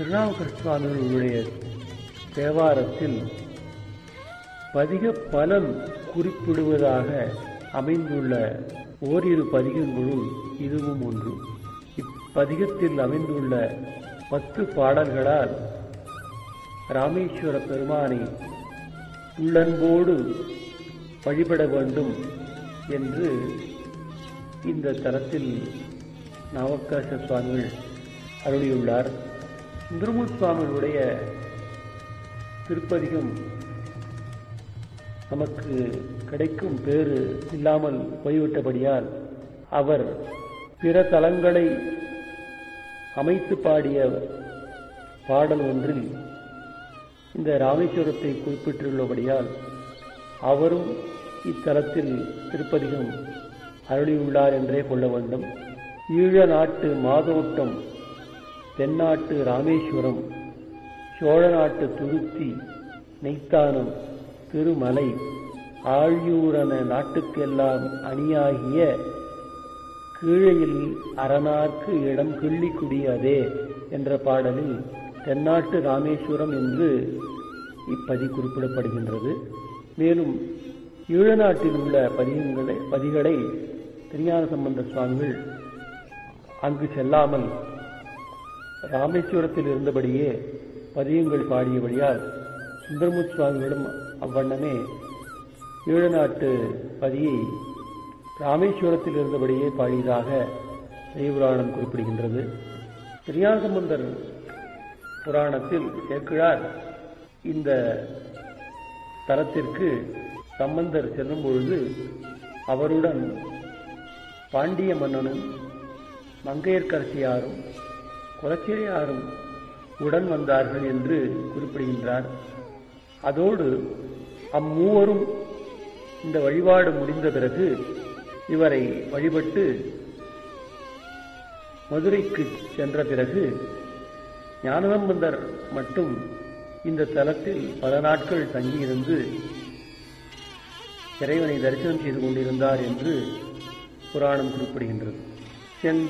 திருநாவுக்கரசு சுவாமிகளுடைய தேவாரத்தில் பதிக பலன் குறிப்பிடுவதாக அமைந்துள்ள ஓரிரு பதிகங்களுள் இதுவும் ஒன்று. இப்பதிகத்தில் அமைந்துள்ள 10 பாடல்களால் ராமேஸ்வர பெருமானை உள்ளன்போடு வழிபட வேண்டும் என்று இந்த தலத்தில் நாவுக்கரச சுவாமிகள் அருளியுள்ளார். சுந்தரமூர்த்தி சுவாமிகளுடைய திருப்பதிகம் நமக்கு கிடைக்கும் பேறு இல்லாமல் போய்விட்டபடியால் அவர் பிற தலங்களை அமைத்து பாடிய பாடல் ஒன்றில் இந்த ராமேஸ்வரத்தை குறிப்பிட்டுள்ளபடியால் அவரும் இத்தலத்தில் திருப்பதிகம் அருளியுள்ளார் என்றே கொள்ள வேண்டும். ஈழ நாட்டு மாதோட்டம், தென்னாட்டு ராமேஸ்வரம், சோழ நாட்டு துருத்தி, நெய்த்தானம், திருமலை, ஆழியூரன நாட்டுக்கெல்லாம் அணியாகிய கீழையில் அரணார்க்கு இடம் கிள்ளிக்குடியதே என்ற பாடலில் தென்னாட்டு ராமேஸ்வரம் என்று இப்பதி குறிப்பிடப்படுகின்றது. மேலும் ஈழ நாட்டில் உள்ள பதிகளை திருஞான சம்பந்த சுவாமிகள் அங்கு செல்லாமல் ராமேஸ்வரத்தில் இருந்தபடியே பதியங்கள் பாடியபடியால் சுந்தரமூர்த்தி சுவாமிகளும் அவ்வண்ணமே ஈழ நாட்டு பதியை ராமேஸ்வரத்தில் இருந்தபடியே பாடியதாக தெய்வபுராணம் குறிப்பிடுகின்றது. திருஞான சம்பந்தர் புராணத்தில் சேக்கிழார் இந்த தலத்திற்கு சம்பந்தர் செல்லும் பொழுது அவருடன் பாண்டிய மன்னனும் மங்கையர்க்கரசியாரும் குலச்சிறையாரும் உடன் வந்தார்கள் என்று குறிப்பிடுகின்றார். அதோடு அம்மூவரும் இந்த வழிபாடு முடிந்த பிறகு இவரை வழிபட்டு மதுரைக்கு சென்ற பிறகு ஞானசம்பந்தர் மட்டும் இந்த தலத்தில் பல நாட்கள் தங்கியிருந்து இறைவனை தரிசனம் செய்து கொண்டிருந்தார் என்று புராணம் குறிப்பிடுகின்றது.